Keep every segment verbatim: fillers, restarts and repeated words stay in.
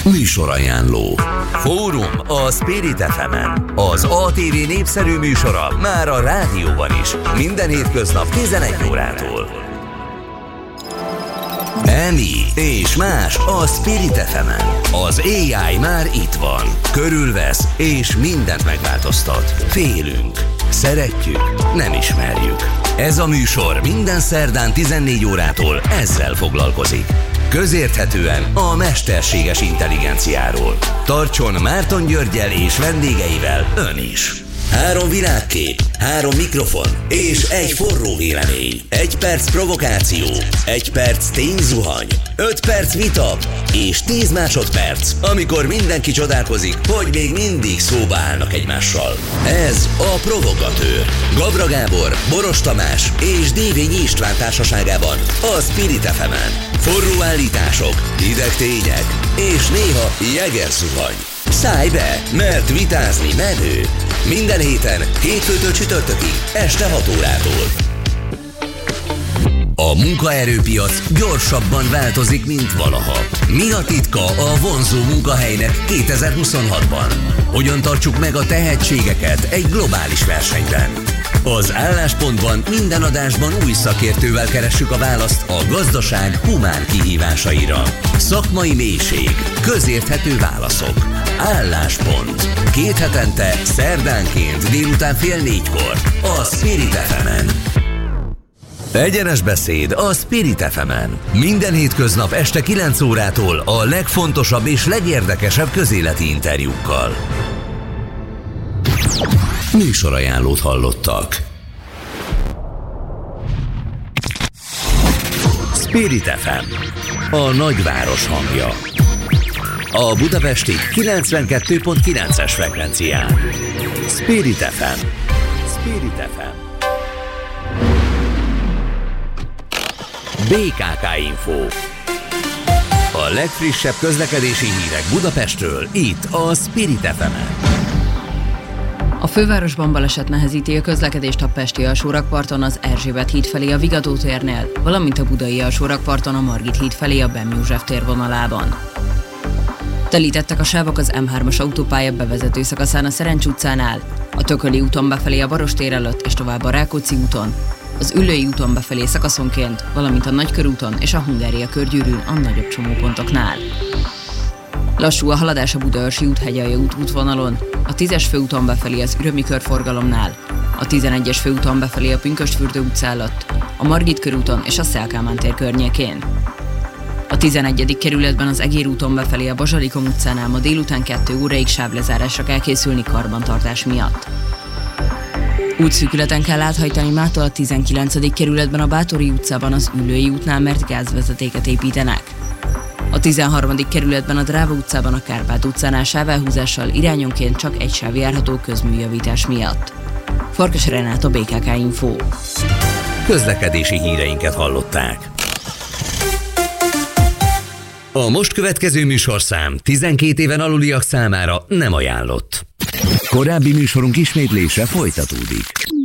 Műsorajánló. Fórum a Spirit ef emen. Az á té vé népszerű műsora már a rádióban is. Minden hétköznap tizenegy órától. Emi és más a Spirit ef emen. Az á i már itt van. Körülvesz és mindent megváltoztat. Félünk. Szeretjük, nem ismerjük. Ez a műsor minden szerdán tizennégy órától ezzel foglalkozik. Közérthetően a mesterséges intelligenciáról. Tartson Márton Györggyel és vendégeivel ön is. Három világkép, három mikrofon és egy forró vélemény. Egy perc provokáció, egy perc tényzuhany, öt perc vita és tíz másodperc, amikor mindenki csodálkozik, hogy még mindig szóba állnak egymással. Ez a Provokatőr. Gavra Gábor, Boros Tamás és Dévényi István társaságában a Spirit ef emen. Forró állítások, hideg tények és néha jeger zuhany. Szállj be, mert vitázni menő. Minden héten, hétfőtől csütörtökig, este hat órától. A munkaerőpiac gyorsabban változik, mint valaha. Mi a titka a vonzó munkahelynek kétezer-huszonhatban? Hogyan tartsuk meg a tehetségeket egy globális versenyben? Az Álláspontban minden adásban új szakértővel keressük a választ a gazdaság humán kihívásaira. Szakmai mélység, közérthető válaszok. Álláspont. Két hetente, szerdánként délután fél négykor a Spirit ef emen. Egyenes beszéd a Spirit ef emen. Minden hétköznap este kilenc órától a legfontosabb és legérdekesebb közéleti interjúkkal. Műsorajánlót hallottak. Spirit ef em, a nagyváros hangja. A budapesti kilencvenkettő pont kilences frekvencián. Spirit ef em. Spirit ef em. bé ká ká Info. A legfrissebb közlekedési hírek Budapestről, itt a Spirit ef emen. A fővárosban baleset nehezíti a közlekedést a pesti alsórakparton az Erzsébet híd felé a Vigadó térnél, valamint a budai alsórakparton a Margit híd felé a Bem József tér vonalában. Telítettek a sávok az em hármas autópálya bevezető szakaszán a Szerencs utcánál, a Tököli úton befelé a Baros tér előtt és tovább a Rákóczi úton, az Üllői úton befelé szakaszonként, valamint a Nagykörúton és a Hungária körgyűrűn a nagyobb csomópontoknál. Lassú a haladás a Budaörsi út Hegyalja út útvonalon, a tízes főúton befelé az Ürömi körforgalomnál, a tizenegyes főúton befelé a Pünkösdfürdő utca előtt, a Margit körúton és a Széll Kálmán tér környékén. A tizenegyedik kerületben az Egér úton befelé a Bazsalikom utcánál ma délután kettő óráig sávlezárásra kell készülni karbantartás miatt. Útszűkületen kell áthajtani mától a tizenkilencedik kerületben a Bátori utcában az Üllői útnál, mert gázvezetéket építenek. A tizenharmadik kerületben a Dráva utcában a Kárpát utcánál sávelhúzással irányonként csak egy sáv járható közműjavítás miatt. Farkas Renáta, bé ká ká Info. Közlekedési híreinket hallották. A most következő műsorszám tizenkét éven aluliak számára nem ajánlott. Korábbi műsorunk ismétlése folytatódik.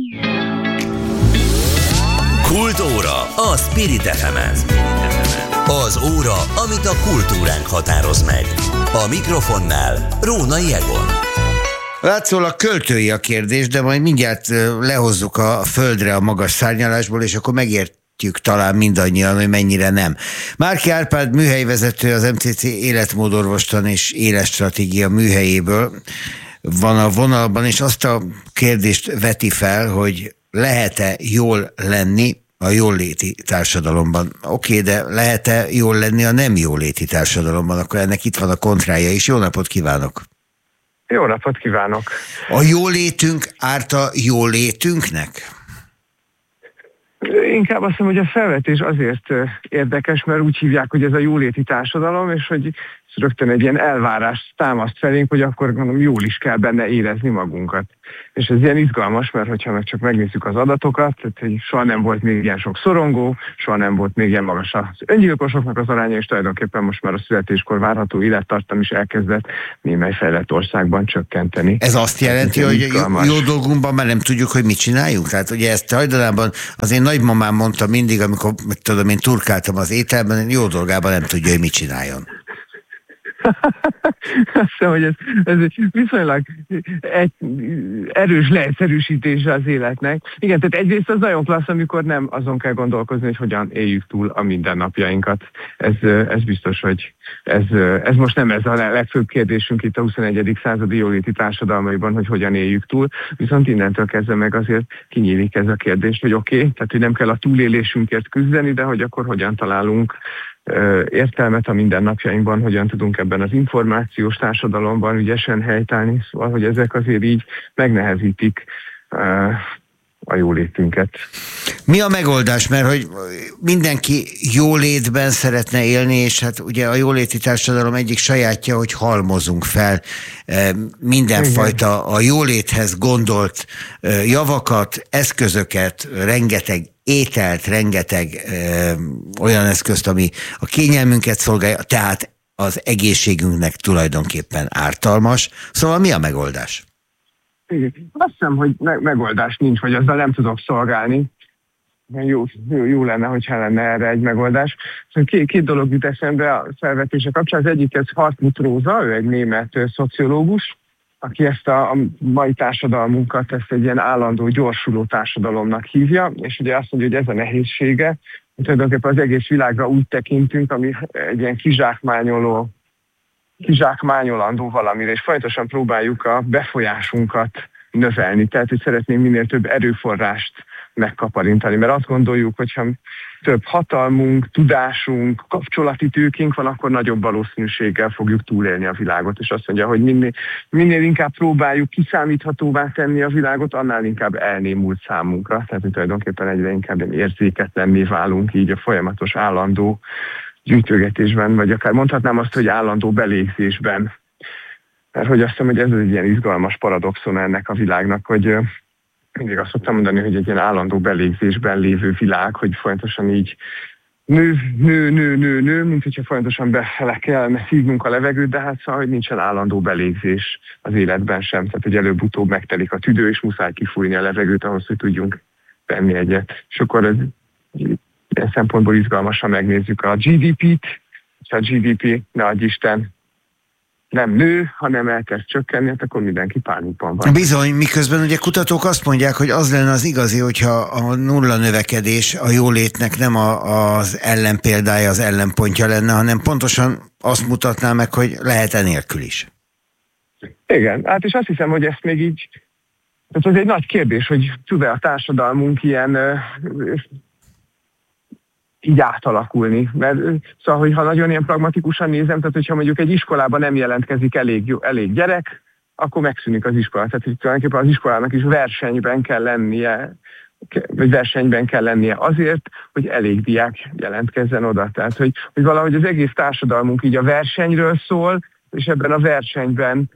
Kultúra a Spirit ef emen. Az óra, amit a kultúránk határoz meg. A mikrofonnál Rónai Egon. Látszólag költői a kérdés, de majd mindjárt lehozzuk a földre a magas szárnyalásból, és akkor megértjük talán mindannyian, hogy mennyire nem. Márki Árpád műhelyvezető, az em cé cé életmódorvostan és életstratégia műhelyéből van a vonalban, és azt a kérdést veti fel, hogy lehet-e jól lenni a jóléti társadalomban. Oké, de lehet-e jól lenni a nem jóléti társadalomban? Akkor ennek itt van a kontrája is. Jó napot kívánok! Jó napot kívánok! A jólétünk árt a jólétünknek? Inkább azt mondom, hogy a felvetés azért érdekes, mert úgy hívják, hogy ez a jóléti társadalom, és hogy rögtön egy ilyen elvárást támaszt felénk, hogy akkor mondom, jól is kell benne érezni magunkat. És ez ilyen izgalmas, mert hogyha meg csak megnézzük az adatokat, tehát hogy soha nem volt még ilyen sok szorongó, soha nem volt még ilyen magas az öngyilkosoknak az aránya, és tulajdonképpen most már a születéskor várható élettartam is elkezdett némely fejlett országban csökkenteni. Ez azt jelenti, hogy izgalmas. Jó dolgunkban már nem tudjuk, hogy mit csináljunk? Tehát ugye ezt hajdanában az én nagymamám mondta mindig, amikor tudom, én turkáltam az ételben, jó dolgában nem tudja, hogy mit csináljon. Azt hiszem, hogy ez, ez egy viszonylag egy erős leegyszerűsítése az életnek. Igen, tehát egyrészt az nagyon klassz, amikor nem azon kell gondolkozni, hogy hogyan éljük túl a mindennapjainkat. Ez, ez biztos, hogy ez, ez most nem ez a legfőbb kérdésünk itt a huszonegyedik századi jóléti társadalmaiban, hogy hogyan éljük túl, viszont innentől kezdve meg azért kinyílik ez a kérdés, hogy oké, okay, tehát hogy nem kell a túlélésünkért küzdeni, de hogy akkor hogyan találunk értelmet a mindennapjainkban, hogyan tudunk ebben az információs társadalomban ügyesen helytállni, szóval, hogy ezek azért így megnehezítik a jólétünket. Mi a megoldás? Mert hogy mindenki jólétben szeretne élni, és hát ugye a jóléti társadalom egyik sajátja, hogy halmozunk fel mindenfajta a jóléthez gondolt javakat, eszközöket, rengeteg ételt, rengeteg ö, olyan eszközt, ami a kényelmünket szolgálja, tehát az egészségünknek tulajdonképpen ártalmas. Szóval mi a megoldás? Azt hiszem, hogy me- megoldás nincs, vagy azzal nem tudok szolgálni. Jó, jó, jó lenne, hogyha lenne erre egy megoldás. Szóval két, két dolog jut eszembe a felvetése kapcsán. Az egyik ez Hartmut Róza, ő egy német szociológus, aki ezt a, a mai társadalmunkat, ezt egy ilyen állandó, gyorsuló társadalomnak hívja, és ugye azt mondja, hogy ez a nehézsége, hogy tulajdonképpen az egész világra úgy tekintünk, ami egy ilyen kizsákmányoló, kizsákmányolandó valamire, és folyamatosan próbáljuk a befolyásunkat növelni, tehát hogy szeretnénk minél több erőforrást megkaparintani, mert azt gondoljuk, hogyha több hatalmunk, tudásunk, kapcsolati tőkénk van, akkor nagyobb valószínűséggel fogjuk túlélni a világot, és azt mondja, hogy minél, minél inkább próbáljuk kiszámíthatóvá tenni a világot, annál inkább elnémult számunkra, tehát hogy tulajdonképpen egyre inkább érzéketlenné válunk így a folyamatos állandó gyűjtögetésben, vagy akár mondhatnám azt, hogy állandó belégzésben. Mert hogy azt hiszem, hogy ez egy ilyen izgalmas paradoxon ennek a világnak, hogy mindig azt szoktam mondani, hogy egy ilyen állandó belégzésben lévő világ, hogy folyamatosan így nő, nő, nő, nő, nő, mint hogyha folyamatosan bele kellene szívnunk a levegőt, de hát szóval, hogy nincsen állandó belégzés az életben sem. Tehát, hogy előbb-utóbb megtelik a tüdő, és muszáj kifújni a levegőt ahhoz, hogy tudjunk venni egyet. És akkor ez ilyen szempontból izgalmasan megnézzük a gé dé pét, és a gé dé pé, ne adj Isten, nem nő, hanem elkezd csökkenni, hát akkor mindenki pánikban van. Bizony, miközben ugye kutatók azt mondják, hogy az lenne az igazi, hogyha a nulla növekedés a jólétnek nem a, az ellenpéldája, az ellenpontja lenne, hanem pontosan azt mutatná meg, hogy lehet enélkül is. Igen, hát és azt hiszem, hogy ezt még így, ez egy nagy kérdés, hogy tud-e a társadalmunk ilyen így átalakulni. Mert szóval, hogyha nagyon ilyen pragmatikusan nézem, tehát hogyha mondjuk egy iskolában nem jelentkezik elég, jó, elég gyerek, akkor megszűnik az iskola. Tehát hogy tulajdonképpen az iskolának is versenyben kell lennie, vagy versenyben kell lennie azért, hogy elég diák jelentkezzen oda. Tehát, hogy, hogy valahogy az egész társadalmunk így a versenyről szól, és ebben a versenyben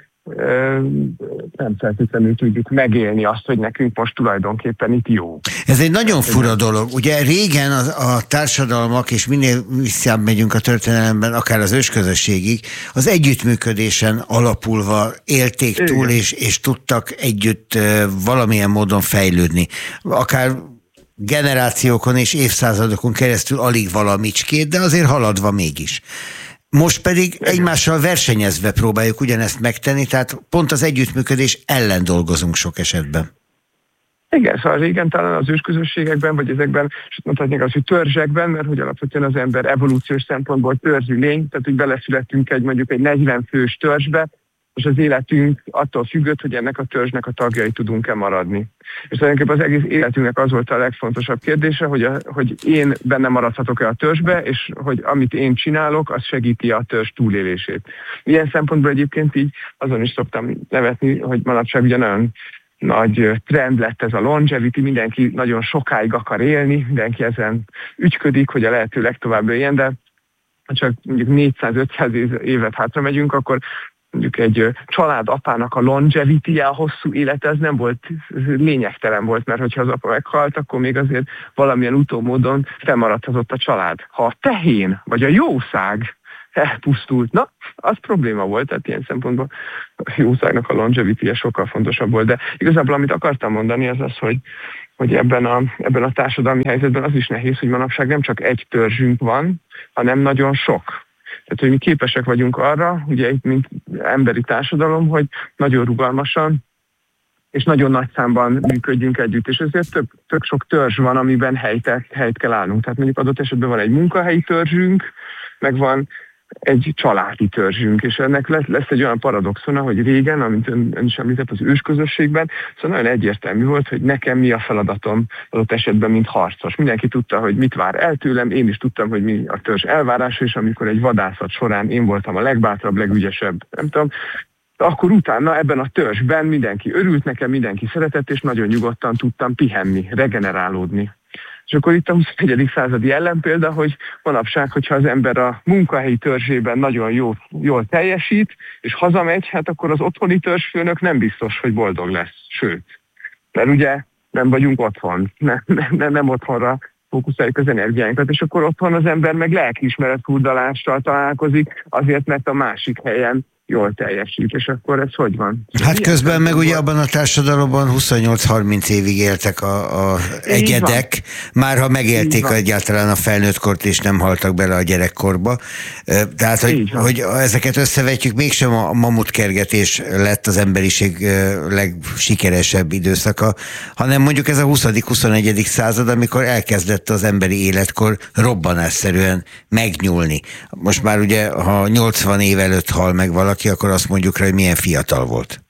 nem feltétlenül tudjuk megélni azt, hogy nekünk most tulajdonképpen itt jó. Ez egy nagyon fura dolog. Ugye régen az, a társadalmak, és minél visszább megyünk a történelemben, akár az ősközösségig, az együttműködésen alapulva élték Igen. túl, és, és tudtak együtt valamilyen módon fejlődni. Akár generációkon és évszázadokon keresztül alig valamicskét, de azért haladva mégis. Most pedig egymással versenyezve próbáljuk ugyanezt megtenni, tehát pont az együttműködés ellen dolgozunk sok esetben. Igen, szóval régen talán az ősközösségekben, vagy ezekben, és mondhatnék az, hogy törzsekben, mert hogy alapvetően az ember evolúciós szempontból törzsű lény, tehát hogy beleszületünk egy mondjuk egy negyven fős törzsbe, és az életünk attól függött, hogy ennek a törzsnek a tagjai tudunk-e maradni. És tulajdonképpen az egész életünknek az volt a legfontosabb kérdése, hogy, a, hogy én benne maradhatok-e a törzsbe, és hogy amit én csinálok, az segíti a törzs túlélését. Ilyen szempontból egyébként így azon is szoktam nevetni, hogy manapság ugye nagyon nagy trend lett ez a longevity, mindenki nagyon sokáig akar élni, mindenki ezen ügyködik, hogy a lehető legtovább éljen, de ha csak mondjuk négyszáz-ötszáz évet hátra megyünk, akkor mondjuk egy családapának a longevity-je, a hosszú élete, ez nem volt, ez lényegtelen volt, mert hogyha az apa meghalt, akkor még azért valamilyen utómódon fennmaradhatott a család. Ha a tehén vagy a jószág elpusztult, na, az probléma volt, tehát ilyen szempontból a jószágnak a longevity-je sokkal fontosabb volt, de igazából amit akartam mondani, az az, hogy, hogy ebben, a, ebben a társadalmi helyzetben az is nehéz, hogy manapság nem csak egy törzsünk van, hanem nagyon sok. Tehát, hogy mi képesek vagyunk arra, ugye itt, mint emberi társadalom, hogy nagyon rugalmasan és nagyon nagy számban működjünk együtt, és ezért tök, tök sok törzs van, amiben helyt, helyt kell állnunk. Tehát mondjuk adott esetben van egy munkahelyi törzsünk, meg van egy családi törzsünk, és ennek lesz, lesz egy olyan paradoxona, hogy régen, amit ön, ön is említett az ősközösségben, szóval nagyon egyértelmű volt, hogy nekem mi a feladatom adott esetben, mint harcos. Mindenki tudta, hogy mit vár el tőlem, én is tudtam, hogy mi a törzs elvárása, és amikor egy vadászat során én voltam a legbátrabb, legügyesebb, nem tudom, akkor utána ebben a törzsben mindenki örült nekem, mindenki szeretett, és nagyon nyugodtan tudtam pihenni, regenerálódni. És akkor itt a huszonegyedik századi ellenpélda, hogy manapság, hogyha az ember a munkahelyi törzsében nagyon jó, jól teljesít, és hazamegy, hát akkor az otthoni törzsfőnök nem biztos, hogy boldog lesz. Sőt, mert ugye nem vagyunk otthon, nem, nem, nem otthonra fókuszáljuk az energiánkat, és akkor otthon az ember meg lelkiismeret furdalással találkozik, azért, mert a másik helyen jól teljesít, és akkor ez hogy van? Hát ilyen közben meg ugye abban a társadalomban huszonnyolc-harminc évig éltek a, a egyedek, már ha megélték egyáltalán a felnőttkort, és nem haltak bele a gyerekkorba. Tehát, hogy, hogy ezeket összevetjük, mégsem a mamutkergetés lett az emberiség legsikeresebb időszaka, hanem mondjuk ez a huszadik-huszonegyedik század, amikor elkezdett az emberi életkor robbanásszerűen megnyúlni. Most már ugye, ha nyolcvan év előtt hal meg valaki, akkor azt mondjuk rá, hogy milyen fiatal volt.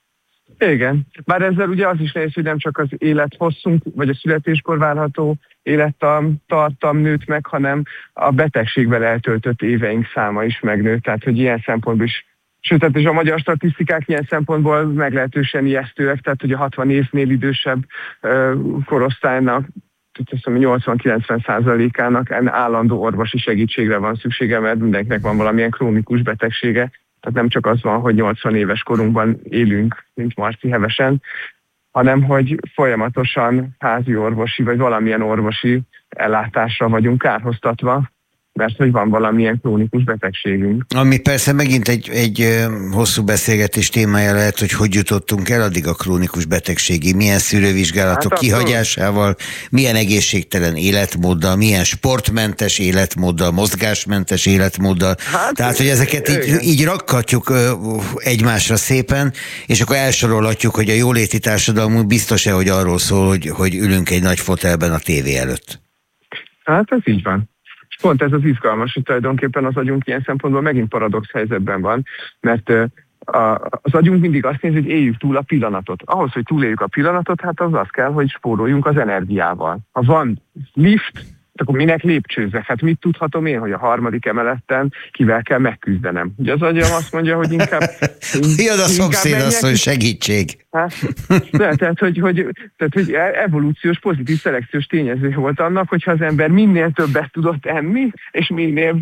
Igen. Bár ezzel ugye az is nehéz, hogy nem csak az élethosszunk, vagy a születéskor várható élettartam nőtt meg, hanem a betegségvel eltöltött éveink száma is megnőtt. Tehát, hogy ilyen szempontból is, sőt, tehát, és a magyar statisztikák ilyen szempontból meglehetősen ijesztőek, tehát, hogy a hatvan évnél idősebb uh, korosztálynak nyolcvan-kilencven százalékának állandó orvosi segítségre van szüksége, mert mindenkinek van valamilyen krónikus betegsége. Tehát nem csak az van, hogy nyolcvan éves korunkban élünk, mint Marci hevesen, hanem hogy folyamatosan házi orvosi vagy valamilyen orvosi ellátásra vagyunk kárhoztatva, mert hogy van valamilyen krónikus betegségünk. Ami persze megint egy, egy hosszú beszélgetés témája lehet, hogy hogy jutottunk el addig a krónikus betegségig, milyen szűrővizsgálatok hát kihagyásával, milyen egészségtelen életmóddal, milyen sportmentes életmóddal, mozgásmentes életmóddal. Hát, Tehát, hogy ezeket így, így rakkatjuk egymásra szépen, és akkor elsorolhatjuk, hogy a jóléti társadalmunk biztos-e, hogy arról szól, hogy, hogy ülünk egy nagy fotelben a tévé előtt. Hát ez így van. Pont ez az izgalmas, hogy tulajdonképpen az agyunk ilyen szempontból megint paradox helyzetben van, mert az agyunk mindig azt nézi, hogy éljük túl a pillanatot. Ahhoz, hogy túléljük a pillanatot, hát az az kell, hogy spóroljunk az energiával. Ha van lift, akkor minek lépcsőzek? Hát mit tudhatom én, hogy a harmadik emeleten kivel kell megküzdenem? Ugye az agyam azt mondja, hogy inkább... Jön a szomszéd asszony, segítség. Hát, de, tehát, hogy, hogy, tehát, hogy evolúciós, pozitív szelekciós tényező volt annak, hogyha az ember minél többet tudott enni, és minél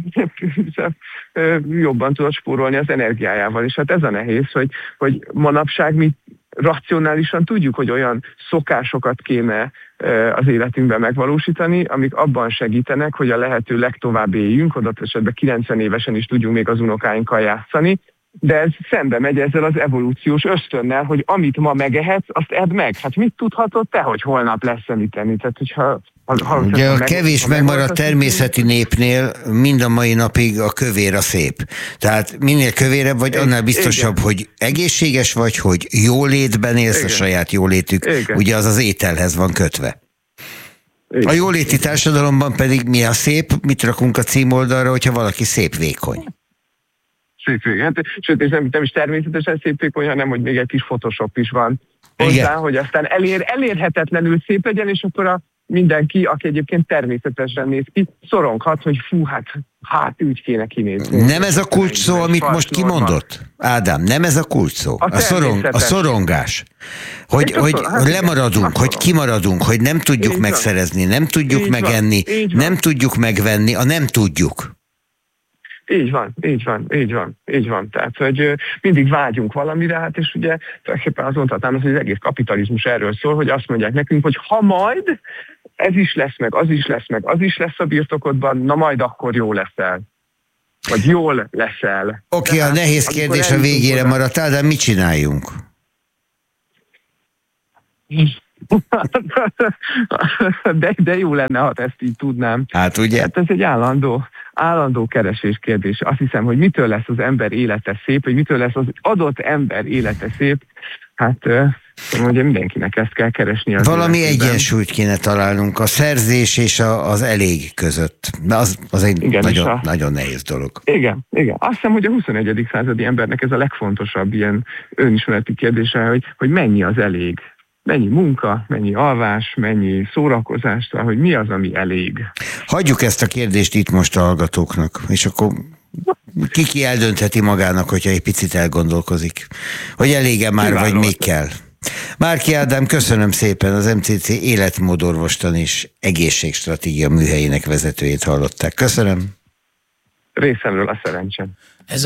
jobban tudott spórolni az energiájával. És hát ez a nehéz, hogy, hogy manapság mi racionálisan tudjuk, hogy olyan szokásokat kéne az életünkben megvalósítani, amik abban segítenek, hogy a lehető legtovább éljünk, adott esetben kilencven évesen is tudjunk még az unokáinkkal játszani, de ez szembe megy ezzel az evolúciós ösztönnel, hogy amit ma megehetsz, azt edd meg. Hát mit tudhatod te, hogy holnap lesz mit enni? Tehát, hogyha Ha, ha, Ugye a kevés megmaradt természeti népnél mind a mai napig a kövér a szép. Tehát minél kövérebb vagy, annál biztosabb, igen, hogy egészséges vagy, hogy jólétben élsz, igen, a saját jólétük, igen, ugye az az ételhez van kötve. Igen. A jóléti társadalomban pedig mi a szép, mit rakunk a címoldalra, hogyha valaki szép vékony. Szép vékony. Hát, sőt, és nem, nem is természetesen szép vékony, hanem hogy még egy kis Photoshop is van hozzá, hogy aztán elér, elérhetetlenül szép legyen, és akkor a mindenki, aki egyébként természetesen néz ki, szoronghat, hogy fú, hát, hát úgy kéne kinézni. Nem ez a kulcs szó, amit most kimondott? Ádám, nem ez a kulcs szó. A, a, szorong, a szorongás. Hogy, hogy hát lemaradunk, igen, hogy kimaradunk, hogy nem tudjuk így megszerezni, nem tudjuk így megenni, nem tudjuk megvenni, a nem tudjuk. Így van, így van, így van, így van. Tehát, hogy mindig vágyunk valamire, hát és ugye tulajdonképpen azt mondhatnám, hogy az egész kapitalizmus erről szól, hogy azt mondják nekünk, hogy ha majd ez is lesz meg, az is lesz meg, az is lesz a birtokodban, na majd akkor jó leszel. Vagy jól leszel. Oké, okay, a nehéz kérdés a végére maradt, de mit csináljunk? De, de jó lenne, ha ezt így tudnám. Hát ugye? Hát ez egy állandó, állandó keresés kérdés. Azt hiszem, hogy mitől lesz az ember élete szép, hogy mitől lesz az adott ember élete szép, hát ugye mindenkinek ezt kell keresni. Az valami életében. Egyensúlyt kéne találnunk a szerzés és a, az elég között. Az, az egy igen, nagyon, a... nagyon nehéz dolog. Igen, igen. Azt hiszem, hogy a huszonegyedik századi embernek ez a legfontosabb ilyen önismereti kérdése, hogy, hogy mennyi az elég. Mennyi munka, mennyi alvás, mennyi szórakozás, szóval, hogy mi az, ami elég. Hagyjuk ezt a kérdést itt most a hallgatóknak, és akkor ki eldöntheti magának, hogyha egy picit elgondolkozik, hogy elége már, Kiváló. Vagy még kell. Márki Ádám, köszönöm szépen, az em cé cé életmódorvostan és egészségstratégia műhelyének vezetőjét hallották. Köszönöm. Részemről a szerencsém.